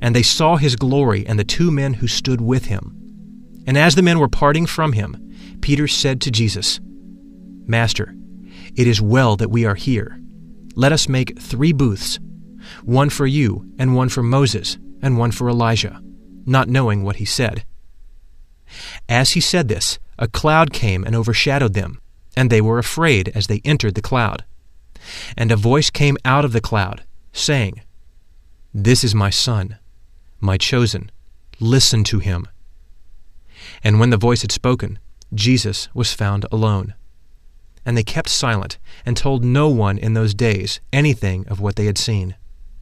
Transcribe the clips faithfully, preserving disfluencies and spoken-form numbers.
And they saw his glory and the two men who stood with him. And as the men were parting from him, Peter said to Jesus, "Master, it is well that we are here. Let us make three booths, one for you, and one for Moses, and one for Elijah," not knowing what he said. As he said this, a cloud came and overshadowed them, and they were afraid as they entered the cloud. And a voice came out of the cloud, saying, "This is my Son, my chosen. Listen to him." And when the voice had spoken, Jesus was found alone. And they kept silent and told no one in those days anything of what they had seen.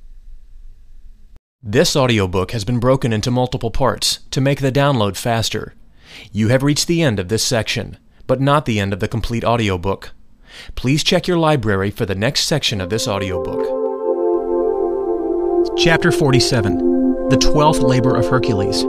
This audiobook has been broken into multiple parts to make the download faster. You have reached the end of this section, but not the end of the complete audiobook. Please check your library for the next section of this audiobook. Chapter forty-seven, The Twelfth Labor of Hercules.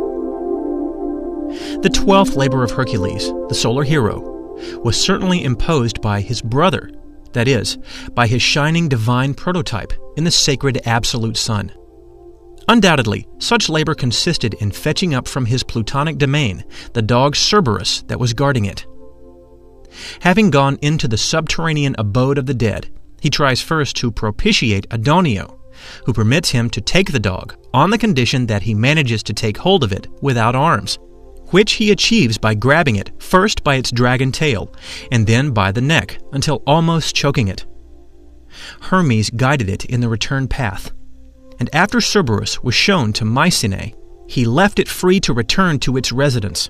The twelfth labor of Hercules, the solar hero, was certainly imposed by his brother, that is, by his shining divine prototype in the sacred absolute Sun. Undoubtedly, such labor consisted in fetching up from his plutonic domain the dog Cerberus that was guarding it. Having gone into the subterranean abode of the dead, he tries first to propitiate Adonio, who permits him to take the dog on the condition that he manages to take hold of it without arms, which he achieves by grabbing it first by its dragon tail and then by the neck until almost choking it. Hermes guided it in the return path, and after Cerberus was shown to Mycenae, he left it free to return to its residence.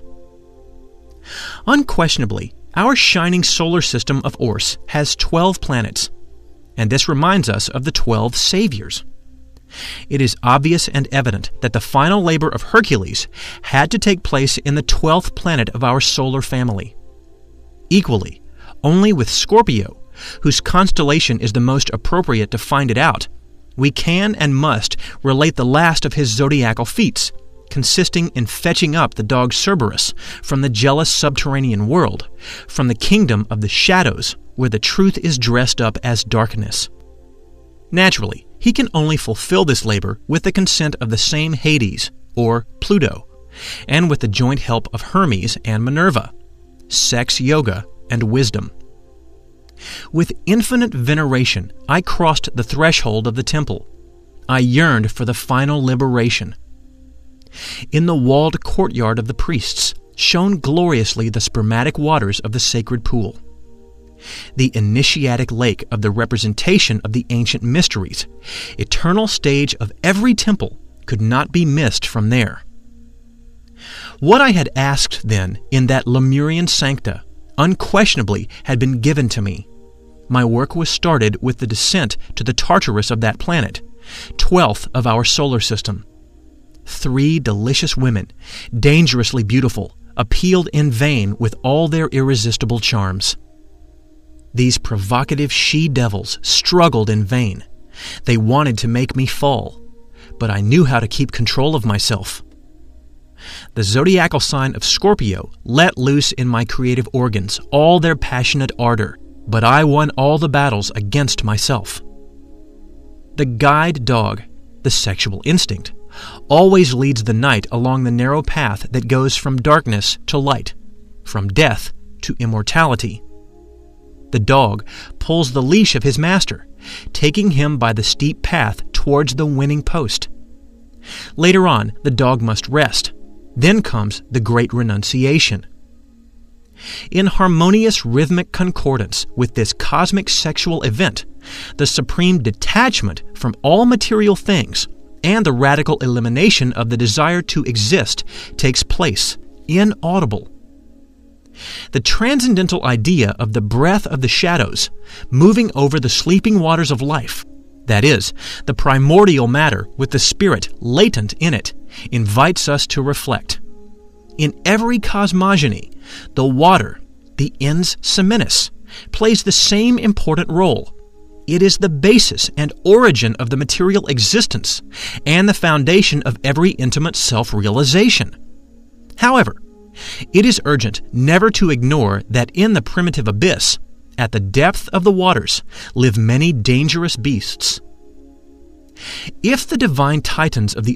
Unquestionably, our shining solar system of Ors has twelve planets, and this reminds us of the twelve saviors. It is obvious and evident that the final labor of Hercules had to take place in the twelfth planet of our solar family. Equally, only with Scorpio, whose constellation is the most appropriate to find it out, we can and must relate the last of his zodiacal feats, consisting in fetching up the dog Cerberus from the jealous subterranean world, from the kingdom of the shadows, where the truth is dressed up as darkness. Naturally, he can only fulfill this labor with the consent of the same Hades, or Pluto, and with the joint help of Hermes and Minerva, sex yoga, and wisdom. With infinite veneration, I crossed the threshold of the temple. I yearned for the final liberation. In the walled courtyard of the priests shone gloriously the spermatic waters of the sacred pool. The initiatic lake of the representation of the ancient mysteries, eternal stage of every temple, could not be missed from there. What I had asked then in that Lemurian sancta unquestionably had been given to me. My work was started with the descent to the Tartarus of that planet, twelfth of our solar system. Three delicious women, dangerously beautiful, appealed in vain with all their irresistible charms. These provocative she-devils struggled in vain. They wanted to make me fall, but I knew how to keep control of myself. The zodiacal sign of Scorpio let loose in my creative organs all their passionate ardor, but I won all the battles against myself. The guide dog, the sexual instinct, always leads the night along the narrow path that goes from darkness to light, from death to immortality. The dog pulls the leash of his master, taking him by the steep path towards the winning post. Later on, the dog must rest. Then comes the great renunciation. In harmonious rhythmic concordance with this cosmic sexual event, the supreme detachment from all material things and the radical elimination of the desire to exist takes place, inaudible. The transcendental idea of the breath of the shadows moving over the sleeping waters of life, that is, the primordial matter with the spirit latent in it, invites us to reflect. In every cosmogony, the water, the ens seminis, plays the same important role. It is the basis and origin of the material existence and the foundation of every intimate self-realization. However, it is urgent never to ignore that in the primitive abyss, at the depth of the waters, live many dangerous beasts. If the divine titans of the